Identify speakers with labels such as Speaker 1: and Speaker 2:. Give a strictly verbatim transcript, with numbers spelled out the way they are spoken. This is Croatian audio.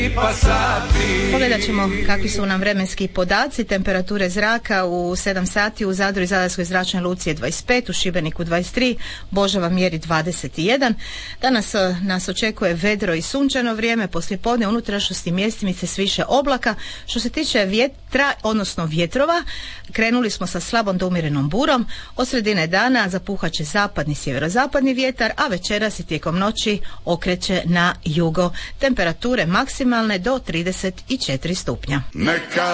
Speaker 1: Pogledat ćemo kakvi su nam vremenski podaci. Temperature zraka u sedam sati u Zadru i Zadarskoj zračnoj luci je dvadeset pet, u Šibeniku dvadeset tri, Božava mjeri dvadeset jedan. Danas nas očekuje vedro i sunčano vrijeme, poslijepodne unutrašnjosti mjestimice s više oblaka. Što se tiče vjetra, odnosno vjetrova, krenuli smo sa slabom do umjerenom burom. Od sredine dana zapuhat će zapadni sjeverozapadni vjetar, a večeras i tijekom noći okreće na jugo. Temperature maksimalne do trideset četiri stupnja. Neka